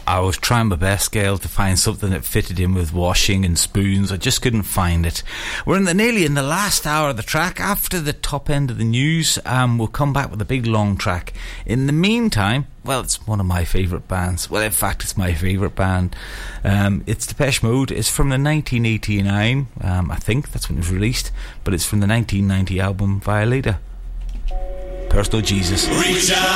I was trying my best, Gail, to find something that fitted in with washing and spoons. I just couldn't find it. We're nearly in the last hour of the track. After the top end of the news, we'll come back with a big long track. In the meantime, well, it's one of my favourite bands. Well, in fact, it's my favourite band. It's Depeche Mode. It's from the 1989, I think that's when it was released, but it's from the 1990 album Violator. Personal Jesus. Reach out.